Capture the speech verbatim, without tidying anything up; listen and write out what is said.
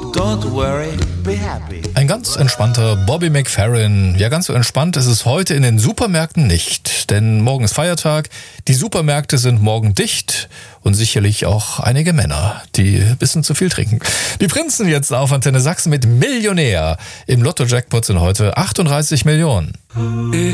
don't worry, be happy. Ein ganz entspannter Bobby McFerrin. Ja, ganz so entspannt ist es heute in den Supermärkten nicht. Denn morgen ist Feiertag, die Supermärkte sind morgen dicht und sicherlich auch einige Männer, die ein bisschen zu viel trinken. Die Prinzen jetzt auf Antenne Sachsen mit Millionär. Im Lotto-Jackpot sind heute achtunddreißig Millionen.